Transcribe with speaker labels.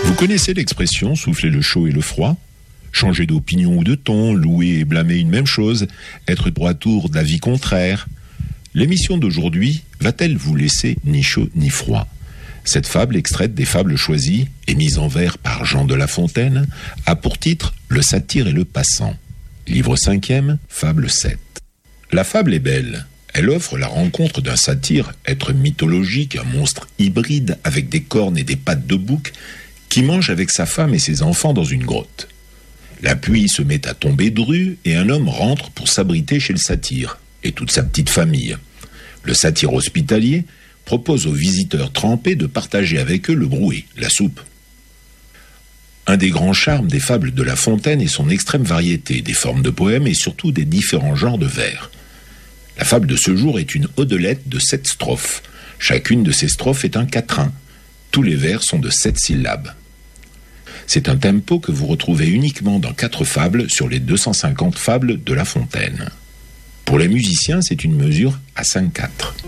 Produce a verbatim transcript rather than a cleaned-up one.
Speaker 1: Vous connaissez l'expression « souffler le chaud et le froid » ? Changer d'opinion ou de ton, louer et blâmer une même chose, être droit tour d'avis contraire. L'émission d'aujourd'hui va-t-elle vous laisser ni chaud ni froid ? Cette fable, extraite des fables choisies et mise en vers par Jean de La Fontaine, a pour titre « Le satyre et le passant ». Livre cinquième, fable sept. La fable est belle. Elle offre la rencontre d'un satyre, être mythologique, un monstre hybride avec des cornes et des pattes de bouc, qui mange avec sa femme et ses enfants dans une grotte. La pluie se met à tomber dru et un homme rentre pour s'abriter chez le satyre et toute sa petite famille. Le satyre hospitalier propose aux visiteurs trempés de partager avec eux le brouet, la soupe. Un des grands charmes des fables de La Fontaine est son extrême variété des formes de poèmes et surtout des différents genres de vers. La fable de ce jour est une odelette de sept strophes. Chacune de ces strophes est un quatrain. Tous les vers sont de sept syllabes. C'est un tempo que vous retrouvez uniquement dans quatre fables sur les deux cent cinquante fables de La Fontaine. Pour les musiciens, c'est une mesure à cinq quatre.